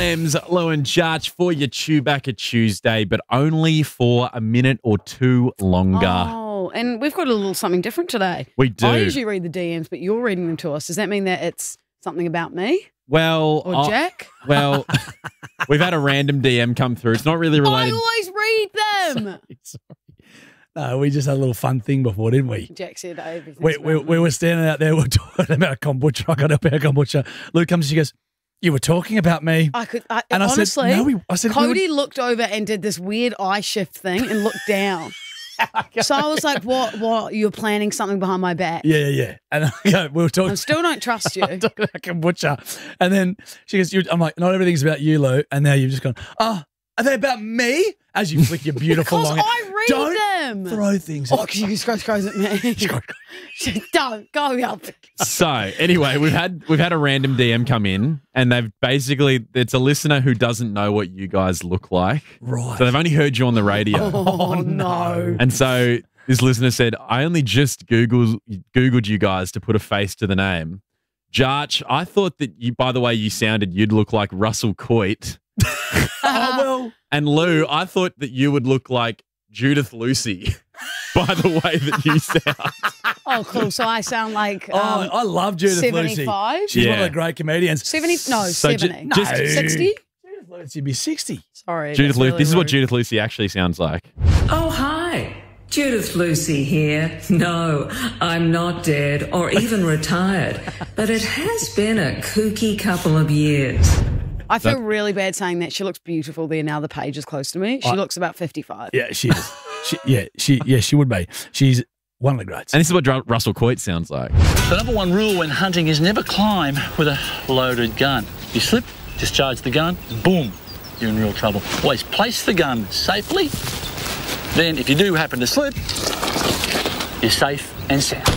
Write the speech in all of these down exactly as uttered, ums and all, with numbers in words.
M's, Lou and Jarch for your Chewbacca Tuesday, but only for a minute or two longer. Oh, and we've got a little something different today. We do. I usually read the D Ms, but you're reading them to us. Does that mean that it's something about me Well, or I- Jack? Well, we've had a random D M come through. It's not really I related. always read them. Sorry. No, we just had a little fun thing before, didn't we? Jack said everything. We, we, we were standing out there, we were talking about kombucha. I got up about kombucha. Luke comes and she goes, "You were talking about me." I could, I, And I said, honestly, "No, we- I said, we Cody looked over and did this weird eye shift thing and looked down. So I was like, what, what, you're planning something behind my back? Yeah, yeah, yeah. And yeah, we were talking. I still don't trust you. I'm talking about kombucha. And then she goes, you I'm like, not everything's about you, Lou. And now you've just gone, oh, are they about me? As you flick your beautiful Because long I read Don't them. throw things. Oh, because you just goes goes at me. Don't go up. So anyway, we've had we've had a random D M come in, and they've basically it's a listener who doesn't know what you guys look like. Right. So they've only heard you on the radio. Oh, no. And so this listener said, I only just Googled, Googled you guys to put a face to the name. Jarch, I thought that you, by the way you sounded, you'd look like Russell Coit. Oh, well. And Lou, I thought that you would look like Judith Lucy by the way that you sound. Oh, cool. So I sound like Oh, um, I love Judith Lucy. seventy-five? She's one Yeah. of the great comedians. seventy? No, So ju- seventy. just- No. sixty? Judith Lucy would be sixty. Sorry. Judith that's Lucy. really This is what rude. Judith Lucy actually sounds like. Oh, hi. Judith Lucy here. No, I'm not dead or even retired, but it has been a kooky couple of years. I feel really bad saying that. She looks beautiful there now. The page is close to me. She I- looks about fifty-five. Yeah, she is. she, yeah, she, yeah, she would be. She's one of the greats. And this is what Dr- Russell Coit sounds like. The number one rule when hunting is never climb with a loaded gun. You slip, discharge the gun, boom, you're in real trouble. Always place the gun safely. Then if you do happen to slip, you're safe and sound.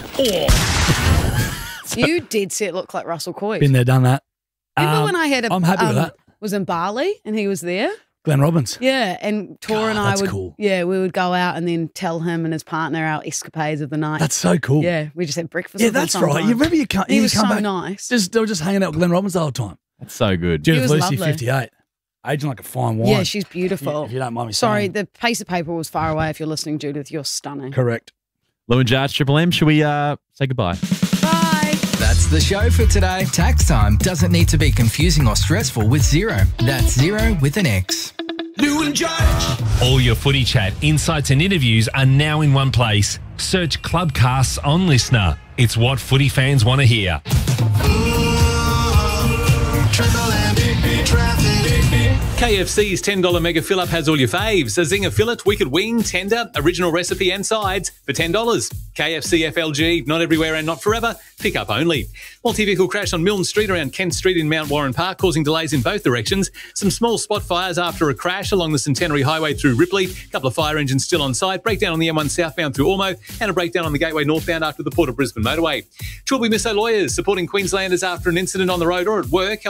You did set look like Russell Coit. Been there, done that. Remember Um, when I had a I'm happy with um, that. was in Bali and he was there? Glenn Robbins. Yeah, and Tor God, and I that's would cool. yeah, we would go out and then tell him and his partner our escapades of the night. That's so cool. Yeah, we just had breakfast. Yeah, with him that's right. You sometimes. remember you can't. He you was come so back, nice. Just they were just hanging out with Glenn Robbins the whole time. That's so good. Judith was Lucy, lovely. fifty-eight, aging like a fine wine. Yeah, she's beautiful. If you don't mind me Sorry, saying. the piece of paper was far away. If you're listening, Judith, you're stunning. Correct. Lou and Jarch, Triple M, should we uh, say goodbye? Bye. That's the show for today. Tax time doesn't need to be confusing or stressful with Zero. That's Zero with an X. Lou and Jarch. All your footy chat, insights and interviews are now in one place. Search Clubcasts on Listener. It's what footy fans want to hear. K F C's ten dollar mega fill-up has all your faves. A zinger fillet, wicked wing, tender, original recipe and sides for ten dollars. K F C F L G, not everywhere and not forever, pick up only. Multi-vehicle crash on Milne Street around Kent Street in Mount Warren Park, causing delays in both directions. Some small spot fires after a crash along the Centenary Highway through Ripley. A couple of fire engines still on site. Breakdown on the M one southbound through Ormo and a breakdown on the Gateway northbound after the Port of Brisbane motorway. Trilby Misso Lawyers supporting Queenslanders after an incident on the road or at work.